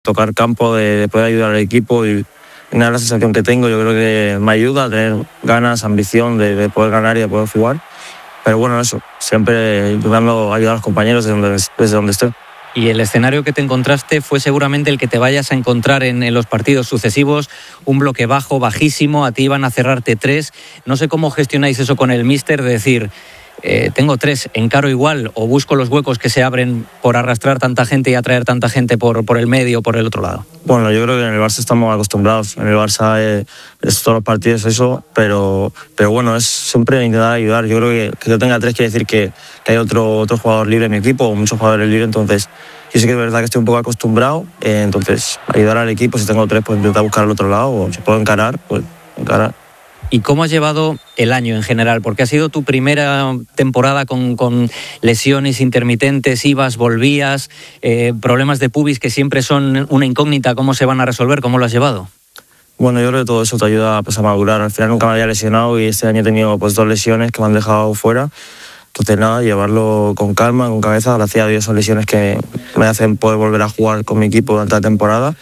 tocar campo, de poder ayudar al equipo y nada, la sensación que tengo, yo creo que me ayuda a tener ganas, ambición de poder ganar y de poder jugar. Pero bueno, eso, siempre intentando ayudar a los compañeros desde donde esté. Y el escenario que te encontraste fue seguramente el que te vayas a encontrar en los partidos sucesivos, un bloque bajo, bajísimo, a ti iban a cerrarte 3. No sé cómo gestionáis eso con el míster, de decir, tengo 3, encaro igual o busco los huecos que se abren por arrastrar tanta gente y atraer tanta gente por el medio o por el otro lado. Bueno, yo creo que en el Barça estamos acostumbrados, en el Barça es todos los partidos eso, pero bueno, es siempre intentar ayudar. Yo creo que yo tenga 3 quiere decir que hay otro jugador libre en mi equipo o muchos jugadores libres, entonces yo sé que es verdad que estoy un poco acostumbrado, entonces ayudar al equipo, si tengo 3 pues intentar buscar al otro lado o si puedo encarar, pues encarar. ¿Y cómo has llevado el año en general? Porque ha sido tu primera temporada con lesiones intermitentes, ibas, volvías, problemas de pubis que siempre son una incógnita, ¿cómo se van a resolver? ¿Cómo lo has llevado? Bueno, yo creo que todo eso te ayuda pues, a madurar. Al final nunca me había lesionado y este año he tenido pues 2 lesiones que me han dejado fuera. Entonces nada, llevarlo con calma, con cabeza. Gracias a Dios son lesiones que me hacen poder volver a jugar con mi equipo durante la temporada.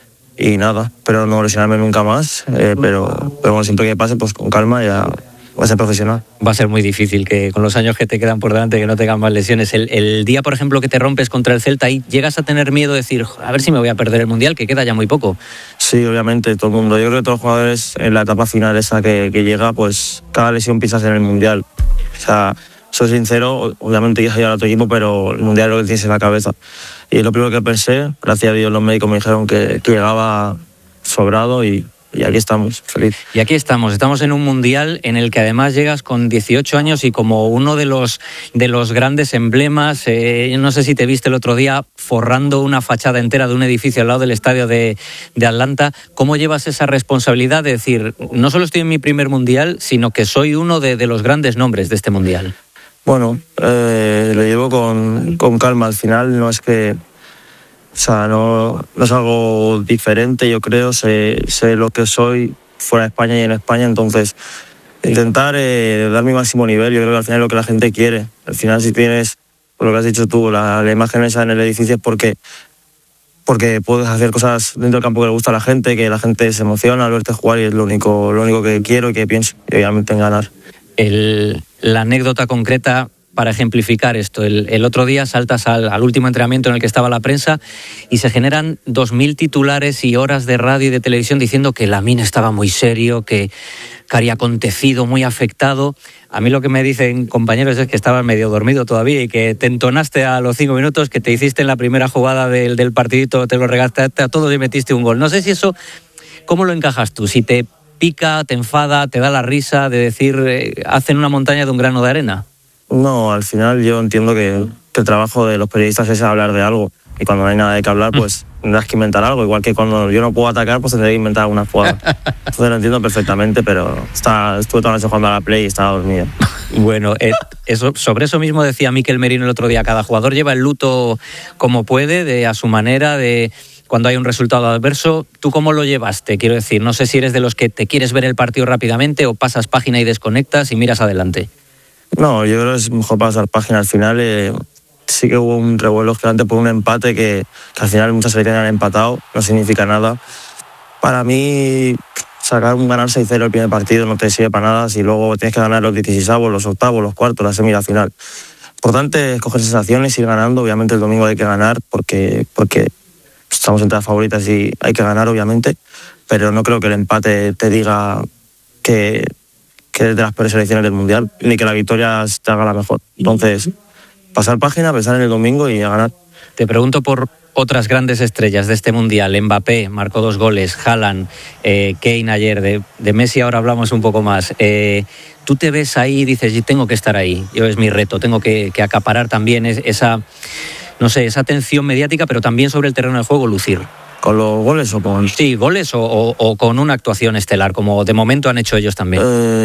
Y nada, espero no lesionarme nunca más, pero bueno, siempre que pase, pues con calma ya voy a ser profesional. Va a ser muy difícil que con los años que te quedan por delante que no tengan más lesiones. El día, por ejemplo, que te rompes contra el Celta, ahí llegas a tener miedo de decir, a ver si me voy a perder el Mundial, que queda ya muy poco. Sí, obviamente, todo el mundo. Yo creo que todos los jugadores en la etapa final esa que llega, pues cada lesión piensas en el Mundial. O sea, soy sincero, obviamente quieres ayudar a tu equipo, pero el Mundial es lo que tienes en la cabeza. Y lo primero que pensé, gracias a Dios los médicos me dijeron que llegaba sobrado y aquí estamos, feliz. Y aquí estamos en un Mundial en el que además llegas con 18 años y como uno de los grandes emblemas, no sé si te viste el otro día forrando una fachada entera de un edificio al lado del estadio de Atlanta. ¿Cómo llevas esa responsabilidad de decir, no solo estoy en mi primer Mundial, sino que soy uno de los grandes nombres de este Mundial? Bueno, lo llevo con calma. Al final no es que... O sea, no es algo diferente, yo creo. Sé lo que soy fuera de España y en España, entonces intentar dar mi máximo nivel. Yo creo que al final es lo que la gente quiere. Al final si tienes, por lo que has dicho tú, la imagen esa en el edificio es porque puedes hacer cosas dentro del campo que le gusta a la gente, que la gente se emociona al verte jugar y es lo único que quiero y que pienso, y obviamente en ganar. La anécdota concreta para ejemplificar esto. El otro día saltas al último entrenamiento en el que estaba la prensa y se generan 2.000 titulares y horas de radio y de televisión diciendo que Lamine estaba muy serio, que había acontecido, muy afectado. A mí lo que me dicen compañeros es que estabas medio dormido todavía y que te entonaste a los 5 minutos, que te hiciste en la primera jugada del partidito, te lo regalaste a todos y metiste un gol. No sé si eso, ¿cómo lo encajas tú? Si te pica, te enfada, te da la risa de decir, hacen una montaña de un grano de arena. No, al final yo entiendo que el trabajo de los periodistas es hablar de algo y cuando no hay nada de qué hablar, pues tendrás que inventar algo. Igual que cuando yo no puedo atacar, pues tendré que inventar alguna jugada. Entonces lo entiendo perfectamente, pero estuve toda la noche jugando a la Play y estaba dormido. Bueno, sobre eso mismo decía Mikel Merino el otro día. Cada jugador lleva el luto como puede, a su manera, de cuando hay un resultado adverso. ¿Tú cómo lo llevaste? Quiero decir, no sé si eres de los que te quieres ver el partido rápidamente o pasas página y desconectas y miras adelante. No, yo creo que es mejor pasar página. Al final sí que hubo un revuelo gigante por un empate que al final muchas selecciones han empatado, no significa nada. Para mí, ganar 6-0 el primer partido no te sirve para nada si luego tienes que ganar los 16avos, los octavos, los cuartos, la semi y la final. Importante es coger sensaciones, ir ganando. Obviamente el domingo hay que ganar porque estamos entre las favoritas y hay que ganar, obviamente, pero no creo que el empate te diga que es de las peores selecciones del Mundial, ni que la victoria te haga la mejor. Entonces, pasar página, pensar en el domingo y a ganar. Te pregunto por otras grandes estrellas de este Mundial. Mbappé marcó 2 goles, Haaland, Kane ayer, de Messi ahora hablamos un poco más. Tú te ves ahí y dices, yo tengo que estar ahí, es mi reto, tengo que acaparar también esa atención mediática, pero también sobre el terreno de juego lucir. ¿Con los goles o con...? Sí, goles o con una actuación estelar, como de momento han hecho ellos también.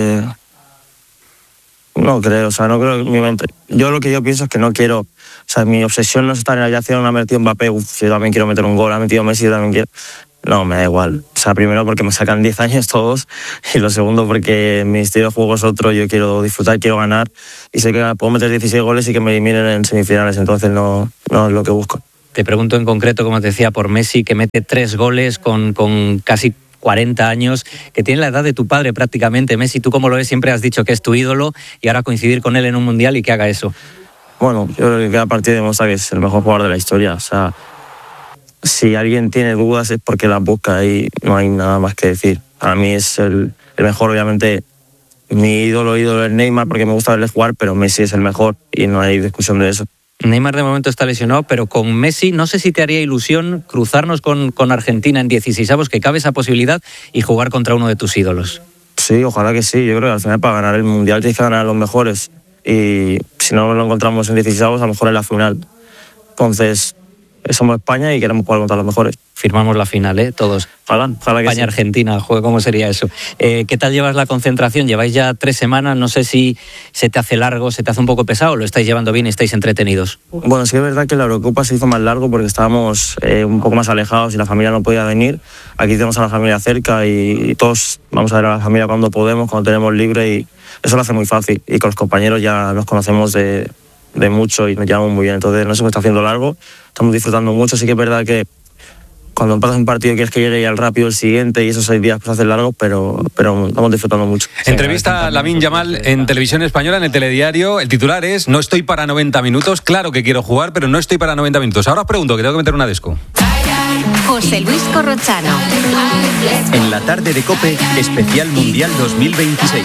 No creo, no creo mi mente. Yo lo que yo pienso es que no quiero... mi obsesión no es estar en la dirección, ha metido Mbappé, yo también quiero meter un gol, ha metido Messi, yo también quiero... No, me da igual. Primero porque me sacan 10 años todos y lo segundo porque mi estilo de juego es otro, yo quiero disfrutar, quiero ganar y sé que puedo meter 16 goles y que me eliminen en semifinales, entonces no es lo que busco. Te pregunto en concreto, como te decía, por Messi, que mete 3 goles con casi 40 años, que tiene la edad de tu padre prácticamente. Messi, ¿tú cómo lo ves? Siempre has dicho que es tu ídolo y ahora coincidir con él en un mundial y que haga eso. Bueno, yo creo que cada partido demuestra que es el mejor jugador de la historia. O sea, si alguien tiene dudas es porque las busca y no hay nada más que decir. Para mí es el mejor, obviamente. Mi ídolo es Neymar porque me gusta verle jugar, pero Messi es el mejor y no hay discusión de eso. Neymar de momento está lesionado, pero con Messi no sé si te haría ilusión cruzarnos con Argentina en 16avos, que cabe esa posibilidad, y jugar contra uno de tus ídolos. Sí, ojalá que sí. Yo creo que al final para ganar el Mundial tienes que ganar a los mejores y si no lo encontramos en 16avos, a lo mejor en la final. Entonces, somos España y queremos jugar contra los mejores. Firmamos la final, todos. Ojalá que España-Argentina, sí. ¿Cómo sería eso? ¿Qué tal llevas la concentración? Lleváis ya 3 semanas, no sé si se te hace largo, se te hace un poco pesado, o lo estáis llevando bien y estáis entretenidos. Bueno, sí es verdad que la Eurocopa se hizo más largo porque estábamos un poco más alejados y la familia no podía venir. Aquí tenemos a la familia cerca y todos vamos a ver a la familia cuando podemos, cuando tenemos libre, y eso lo hace muy fácil. Y con los compañeros ya nos conocemos de mucho y nos llevamos muy bien. Entonces no se me está haciendo largo, estamos disfrutando mucho. Sí que es verdad que cuando empiezas un partido quieres que llegue ya rápido el siguiente y esos 6 días pues hacen largos, pero estamos disfrutando mucho. Entrevista a Lamine Yamal en Televisión Española, en el Telediario. El titular es: no estoy para 90 minutos. Claro que quiero jugar, pero no estoy para 90 minutos. Ahora os pregunto, que tengo que meter una desco. José Luis Corrochano. En la tarde de COPE, especial Mundial 2026.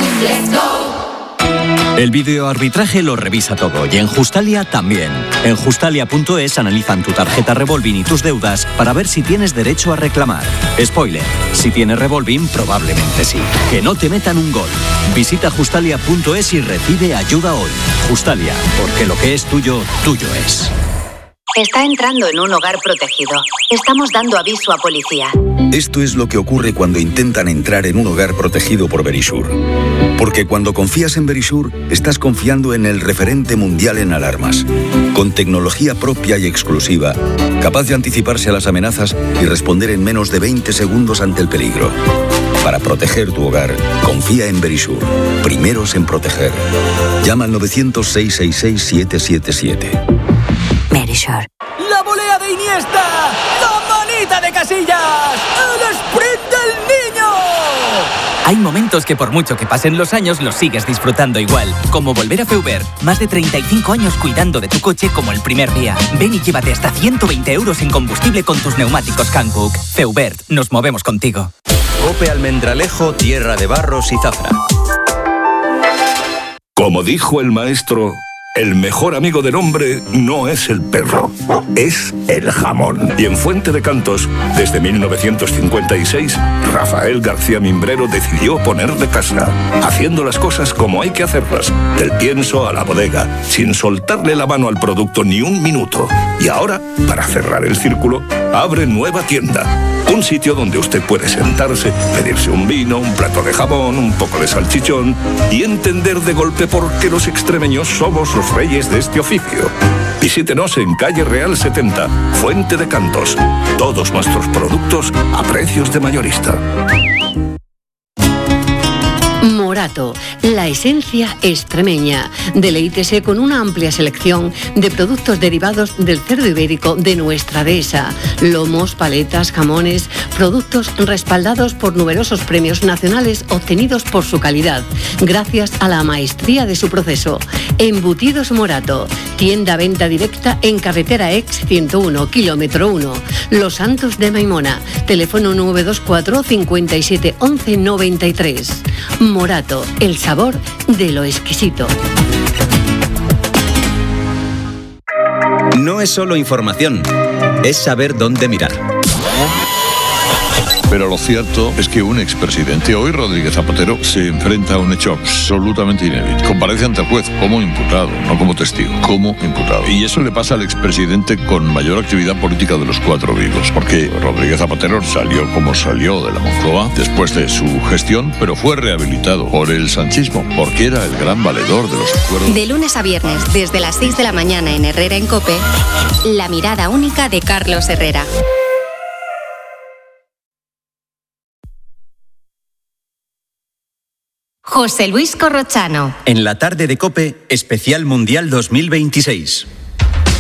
El videoarbitraje lo revisa todo y en Justalia también. En Justalia.es analizan tu tarjeta Revolving y tus deudas para ver si tienes derecho a reclamar. Spoiler, si tienes Revolving, probablemente sí. Que no te metan un gol. Visita Justalia.es y recibe ayuda hoy. Justalia, porque lo que es tuyo, tuyo es. Está entrando en un hogar protegido. Estamos dando aviso a policía. Esto es lo que ocurre cuando intentan entrar en un hogar protegido por Verisure. Porque cuando confías en Verisure, estás confiando en el referente mundial en alarmas. Con tecnología propia y exclusiva, capaz de anticiparse a las amenazas y responder en menos de 20 segundos ante el peligro. Para proteger tu hogar, confía en Verisure. Primeros en proteger. Llama al 900-666-777. Verisure. ¡La volea de Iniesta! ¡La manita de Casillas! ¡El sprint del niño! Hay momentos que por mucho que pasen los años los sigues disfrutando igual. Como volver a Feubert. Más de 35 años cuidando de tu coche como el primer día. Ven y llévate hasta 120 euros en combustible con tus neumáticos Hankook. Feubert, nos movemos contigo. COPE Almendralejo, tierra de barros y zafra. Como dijo el maestro, el mejor amigo del hombre no es el perro, es el jamón. Y en Fuente de Cantos, desde 1956, Rafael García Mimbrero decidió poner de casa, haciendo las cosas como hay que hacerlas, del pienso a la bodega, sin soltarle la mano al producto ni un minuto. Y ahora, para cerrar el círculo, abre nueva tienda. Un sitio donde usted puede sentarse, pedirse un vino, un plato de jamón, un poco de salchichón y entender de golpe por qué los extremeños somos los reyes de este oficio. Visítenos en Calle Real 70, Fuente de Cantos. Todos nuestros productos a precios de mayorista. Morato, la esencia extremeña. Deleítese con una amplia selección de productos derivados del cerdo ibérico de nuestra dehesa. Lomos, paletas, jamones, productos respaldados por numerosos premios nacionales obtenidos por su calidad, gracias a la maestría de su proceso. Embutidos Morato, tienda-venta directa en carretera Ex 101, kilómetro 1. Los Santos de Maimona, teléfono 924 57 11 93. Morato, el sabor de lo exquisito. No es solo información, es saber dónde mirar. Pero lo cierto es que un expresidente, hoy Rodríguez Zapatero, se enfrenta a un hecho absolutamente inédito. Comparece ante el juez como imputado, no como testigo, como imputado. Y eso le pasa al expresidente con mayor actividad política de los 4 vivos, porque Rodríguez Zapatero salió como salió de la Moncloa después de su gestión, pero fue rehabilitado por el sanchismo, porque era el gran valedor de los acuerdos. De lunes a viernes, desde las 6 de la mañana en Herrera en COPE, la mirada única de Carlos Herrera. José Luis Corrochano. En la tarde de COPE, especial Mundial 2026.